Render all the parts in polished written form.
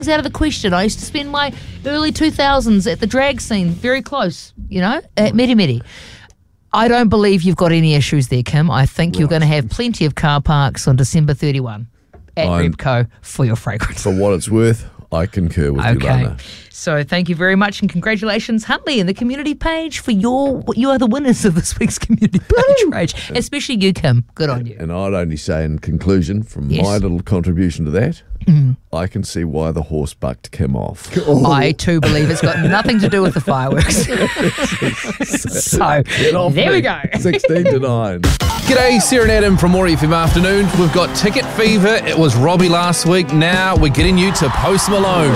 It's out of the question. I used to spend my early 2000s at the drag scene, very close, at Meri. I don't believe you've got any issues there, Kim. I think you're going to have plenty of car parks on December 31 at Repco for your fragrance. For what it's worth, I concur with you, Lana. So thank you very much and congratulations, Huntley, and the community page for you are the winners of this week's community page, especially you, Kim. Good on you. And I'd only say in conclusion, from my little contribution to that, I can see why the horse bucked Kim off. I too believe it's got nothing to do with the fireworks. So there we go. 16 to 9. G'day, Sarah and Adam from More FM Afternoon. We've got Ticket Fever. It was Robbie last week. Now we're getting you to Post Malone.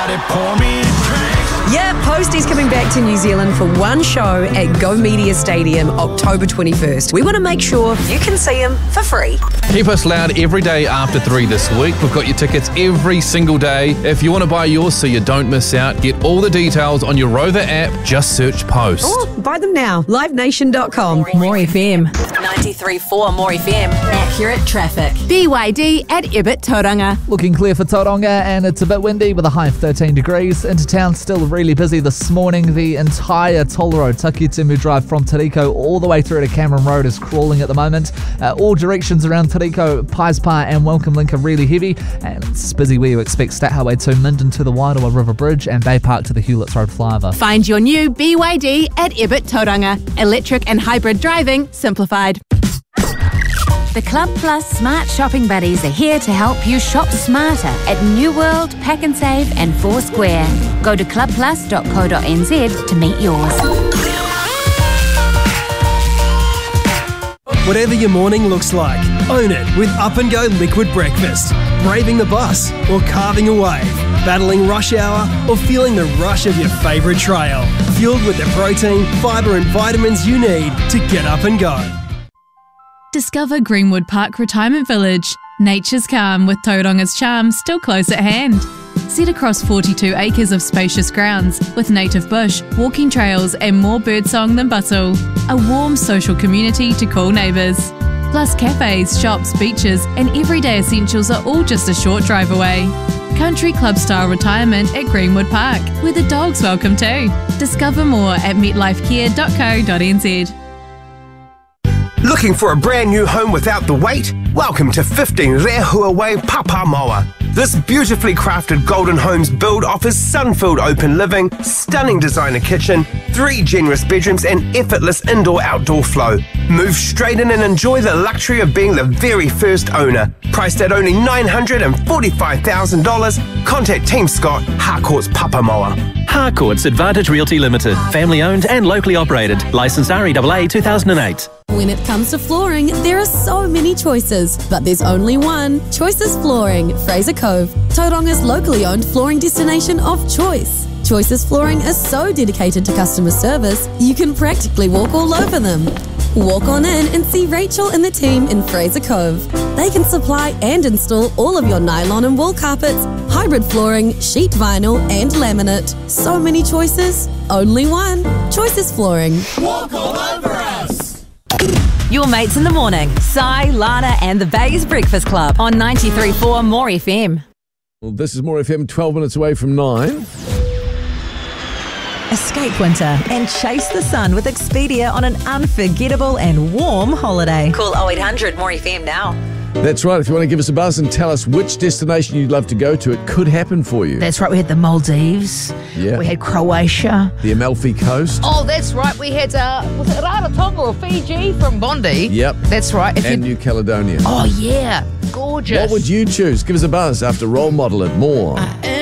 Yeah, Post is coming back to New Zealand for one show at Go Media Stadium, October 21st. We want to make sure you can see him for free. Keep us loud every day after 3 this week. We've got your tickets every single day. If you want to buy yours so you don't miss out, get all the details on your Rover app. Just search Post. Oh, buy them now. LiveNation.com. More FM. 93.4 More FM. Accurate traffic. BYD at Ibit Tauranga. Looking clear for Tauranga, and it's a bit windy with a high of 13 degrees. Into town still really busy this morning. The entire toll road, Takitimu Drive from Tariko all the way through to Cameron Road is crawling at the moment. All directions around Tariko, Pies Pa and Welcome Link are really heavy, and it's busy where you expect Stat Highway to Minden to the Wairoa River Bridge and Bay Park to the Hewletts Road flyover. Find your new BYD at Ibit Tauranga. Electric and hybrid driving simplified. The Club Plus Smart Shopping Buddies are here to help you shop smarter at New World, Pack and Save and Foursquare. Go to clubplus.co.nz to meet yours. Whatever your morning looks like, own it with Up and Go Liquid Breakfast. Braving the bus or carving a wave, battling rush hour or feeling the rush of your favourite trail. Fueled with the protein, fibre and vitamins you need to get up and go. Discover Greenwood Park Retirement Village. Nature's calm with Tauranga's charm still close at hand. Set across 42 acres of spacious grounds with native bush, walking trails and more birdsong than bustle. A warm social community to call neighbours. Plus cafes, shops, beaches and everyday essentials are all just a short drive away. Country club style retirement at Greenwood Park, where the dog's welcome too. Discover more at metlifecare.co.nz. Looking for a brand new home without the wait? Welcome to 15 Rehuaway Papamoa. This beautifully crafted Golden Homes build offers sun-filled open living, stunning designer kitchen, 3 generous bedrooms and effortless indoor-outdoor flow. Move straight in and enjoy the luxury of being the very first owner. Priced at only $945,000, contact Team Scott, Harcourt's Papamoa. Harcourt's Advantage Realty Limited, family owned and locally operated. Licensed REAA 2008. When it comes to flooring, there are so many choices, but there's only one. Choices Flooring, Fraser Cove, Tauranga's locally owned flooring destination of choice. Choices Flooring is so dedicated to customer service, you can practically walk all over them. Walk on in and see Rachel and the team in Fraser Cove. They can supply and install all of your nylon and wool carpets, hybrid flooring, sheet vinyl and laminate. So many choices, only one. Choices Flooring. Walk all over us! Your mates in the morning. Sai, Lana and the Vegas Breakfast Club on 93.4 More FM. Well, this is More FM, 12 minutes away from 9. Escape winter and chase the sun with Expedia on an unforgettable and warm holiday. Call 0800 More FM now. That's right. If you want to give us a buzz and tell us which destination you'd love to go to, it could happen for you. That's right. We had the Maldives. Yeah. We had Croatia. The Amalfi Coast. Oh, that's right. We had, was it Rarotonga or Fiji from Bondi? Yep. That's right. And New Caledonia. Oh, yeah. Gorgeous. What would you choose? Give us a buzz after Role Model at More.